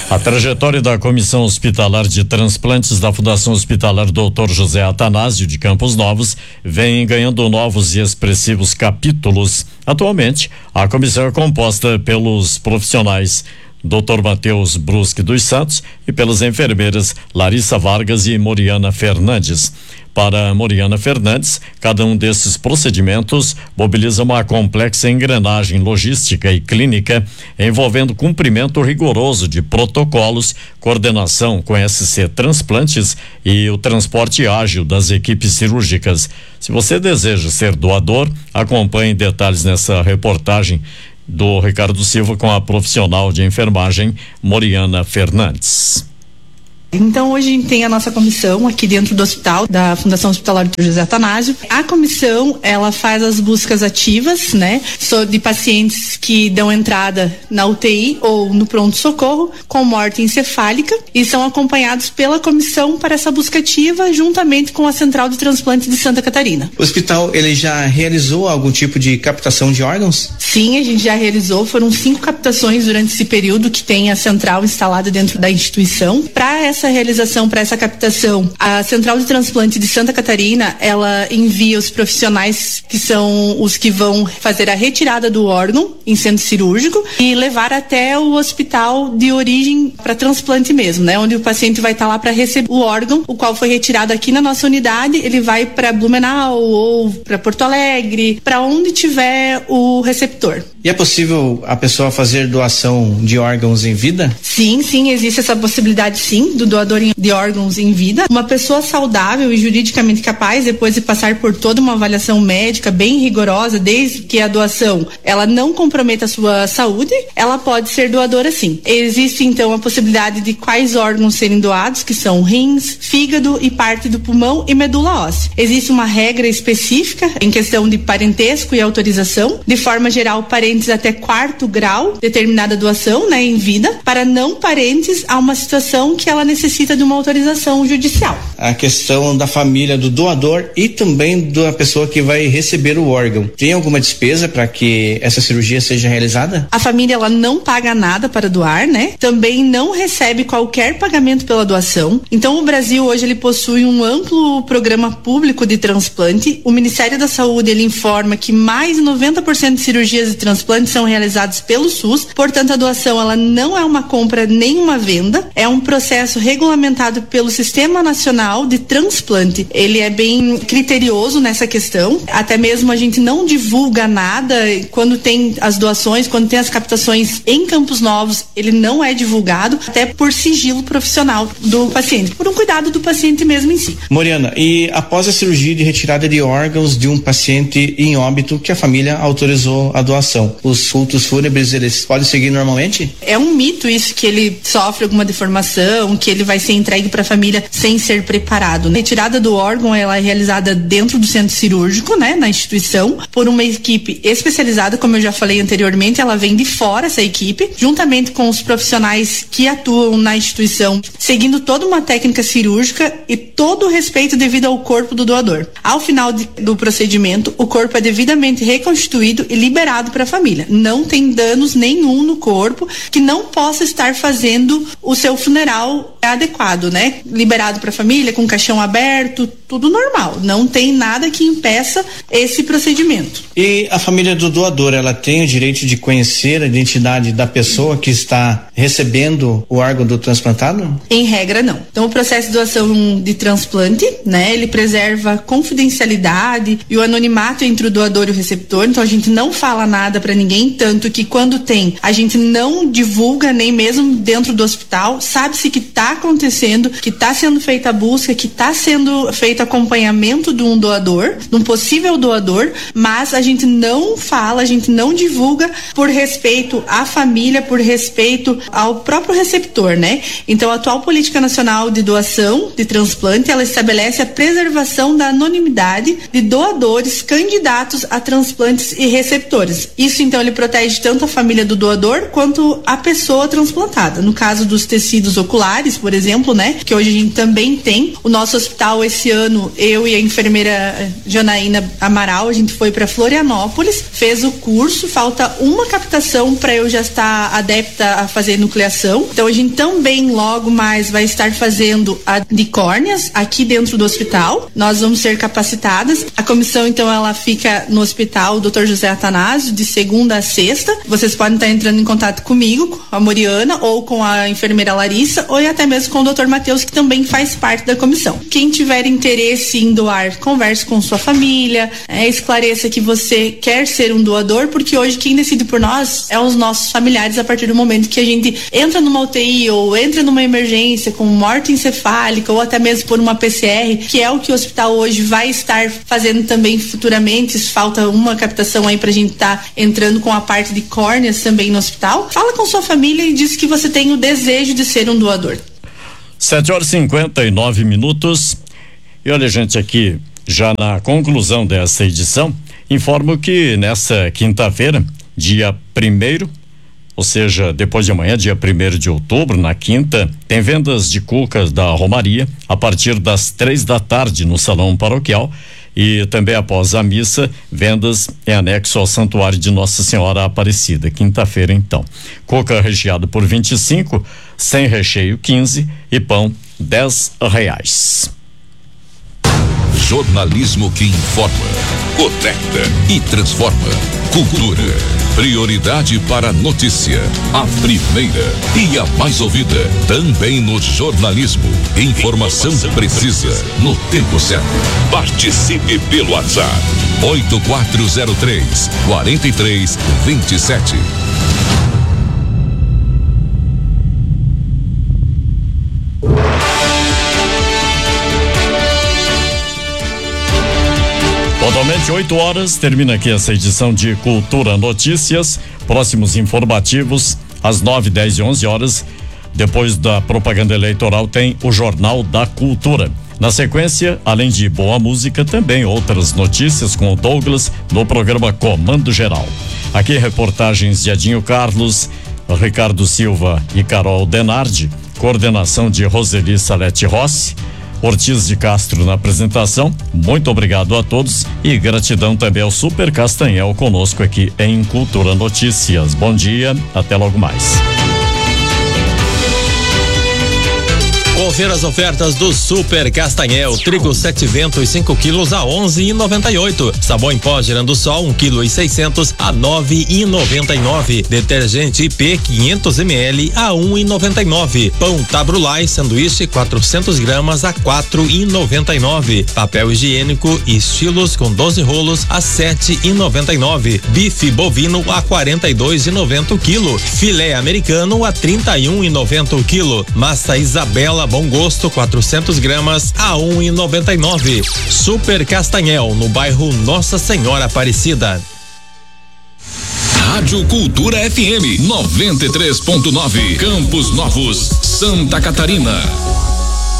A trajetória da Comissão Hospitalar de Transplantes da Fundação Hospitalar Dr. José Atanásio de Campos Novos vem ganhando novos e expressivos capítulos. Atualmente, a comissão é composta pelos profissionais Dr. Matheus Brusque dos Santos e pelas enfermeiras Larissa Vargas e Moriana Fernandes. Para Moriana Fernandes, cada um desses procedimentos mobiliza uma complexa engrenagem logística e clínica, envolvendo cumprimento rigoroso de protocolos, coordenação com SC Transplantes e o transporte ágil das equipes cirúrgicas. Se você deseja ser doador, acompanhe detalhes nessa reportagem do Ricardo Silva com a profissional de enfermagem Moriana Fernandes. Então hoje a gente tem a nossa comissão aqui dentro do hospital da Fundação Hospitalar Dr. José Atanásio. A comissão, ela faz as buscas ativas, né, de pacientes que dão entrada na UTI ou no pronto-socorro com morte encefálica e são acompanhados pela comissão para essa busca ativa juntamente com a Central de Transplante de Santa Catarina. O hospital, ele já realizou algum tipo de captação de órgãos? Sim, a gente já realizou, foram 5 captações durante esse período que tem a central instalada dentro da instituição. Para essa realização, para essa captação, a Central de Transplante de Santa Catarina, ela envia os profissionais que são os que vão fazer a retirada do órgão em centro cirúrgico e levar até o hospital de origem para transplante mesmo, né? Onde o paciente vai estar lá para receber o órgão, o qual foi retirado aqui na nossa unidade, ele vai para Blumenau ou para Porto Alegre, para onde tiver o receptor. E é possível a pessoa fazer doação de órgãos em vida? Sim, existe essa possibilidade sim, do doador de órgãos em vida. Uma pessoa saudável e juridicamente capaz, depois de passar por toda uma avaliação médica bem rigorosa, desde que a doação ela não comprometa a sua saúde, ela pode ser doadora sim. Existe então a possibilidade de quais órgãos serem doados, que são rins, fígado e parte do pulmão e medula óssea. Existe uma regra específica em questão de parentesco e autorização. De forma geral, parentes até 4º grau, determinada doação, né, em vida. Para não parentes, há uma situação que ela necessita de uma autorização judicial. A questão da família do doador e também da pessoa que vai receber o órgão. Tem alguma despesa para que essa cirurgia seja realizada? A família, ela não paga nada para doar, né? Também não recebe qualquer pagamento pela doação. Então, o Brasil hoje ele possui um amplo programa público de transplante. O Ministério da Saúde, ele informa que mais de 90% de cirurgias de transplante são realizadas pelo SUS. Portanto, a doação, ela não é uma compra nem uma venda. É um processo regulamentado pelo Sistema Nacional de Transplante. Ele é bem criterioso nessa questão. Até mesmo a gente não divulga nada quando tem as doações, quando tem as captações em Campos Novos, ele não é divulgado, até por sigilo profissional do paciente, por um cuidado do paciente mesmo em si. Moriana, e após a cirurgia de retirada de órgãos de um paciente em óbito que a família autorizou a doação, os cultos fúnebres, eles podem seguir normalmente? É um mito isso, que ele sofre alguma deformação, que ele vai ser entregue para a família sem ser preparado. A retirada do órgão, ela é realizada dentro do centro cirúrgico, né, na instituição, por uma equipe especializada, como eu já falei anteriormente, ela vem de fora, essa equipe, juntamente com os profissionais que atuam na instituição, seguindo toda uma técnica cirúrgica e todo o respeito devido ao corpo do doador. Ao final do procedimento, o corpo é devidamente reconstituído e liberado para a família. Não tem danos nenhum no corpo que não possa estar fazendo o seu funeral adequado, né? Liberado para a família, com caixão aberto, tudo normal. Não tem nada que impeça esse procedimento. E a família do doador, ela tem o direito de conhecer a identidade da pessoa que está recebendo o órgão do transplantado? Em regra, não. Então, o processo de doação de transplante, né? Ele preserva a confidencialidade e o anonimato entre o doador e o receptor. Então, a gente não fala nada para ninguém, tanto que quando tem, a gente não divulga nem mesmo dentro do hospital. Sabe-se que está acontecendo, que está sendo feita a busca, que está sendo feito acompanhamento de um doador, de um possível doador, mas a gente não fala, a gente não divulga por respeito à família, por respeito ao próprio receptor, né? Então, a atual política nacional de doação de transplante, ela estabelece a preservação da anonimidade de doadores candidatos a transplantes e receptores. Isso isso, então, ele protege tanto a família do doador quanto a pessoa transplantada. No caso dos tecidos oculares, por exemplo, né, que hoje a gente também tem. O nosso hospital, esse ano, eu e a enfermeira Janaína Amaral, a gente foi para Florianópolis, fez o curso, falta uma captação para eu já estar adepta a fazer nucleação. Então, a gente também logo mais vai estar fazendo a de córneas aqui dentro do hospital. Nós vamos ser capacitadas. A comissão, então, ela fica no hospital Dr. José Atanásio de segunda a sexta. Vocês podem estar entrando em contato comigo, com a Moriana, ou com a enfermeira Larissa, ou até mesmo com o Dr. Matheus, que também faz parte da comissão. Quem tiver interesse em doar, converse com sua família, esclareça que você quer ser um doador, porque hoje quem decide por nós é os nossos familiares a partir do momento que a gente entra numa UTI ou entra numa emergência com morte encefálica ou até mesmo por uma PCR, que é o que o hospital hoje vai estar fazendo também futuramente. Falta uma captação aí pra gente estar entrando com a parte de córneas também no hospital. Fala com sua família e diz que você tem o desejo de ser um doador. 7h59. E olha, gente, aqui já na conclusão dessa edição, informo que nessa quinta-feira, dia 1º, ou seja, depois de amanhã, dia 1º de outubro, na quinta, tem vendas de cucas da Romaria a partir das 3h no Salão Paroquial, e também após a missa, vendas em anexo ao Santuário de Nossa Senhora Aparecida. Quinta-feira, então. Cuca recheado por 25, sem recheio 15 e pão R$10. Jornalismo que informa, conecta e transforma. Cultura, prioridade para a notícia, a primeira e a mais ouvida. Também no jornalismo, informação precisa, no tempo certo. Participe pelo WhatsApp 8403-4327. Pontualmente 8h, termina aqui essa edição de Cultura Notícias. Próximos informativos às 9, 10 e 11h. Depois da propaganda eleitoral tem o Jornal da Cultura. Na sequência, além de boa música, também outras notícias com o Douglas no programa Comando Geral. Aqui reportagens de Edinho Carlos, Ricardo Silva e Carol Denardi, coordenação de Roseli Salete Rossi, Ortiz de Castro na apresentação. Muito obrigado a todos e gratidão também ao Super Castanhel conosco aqui em Cultura Notícias. Bom dia, até logo mais. Confira as ofertas do Super Castanhel. Trigo 7 ventos 5 quilos a 11,98. Sabão em pó Girando Sol 1,6 kg a 9,99. Detergente IP 500 ml a 1,99. Pão Tabrulai sanduíche 400 gramas a 4,99. Papel higiênico Estilos com 12 rolos a 7,99. Bife bovino a 42,90 o quilo. Filé americano a 31,90 o quilo. Massa Isabela Bom Gosto 400 gramas a 1,99. Super Castanhel, no bairro Nossa Senhora Aparecida. Rádio Cultura FM 93.9, Campos Novos, Santa Catarina.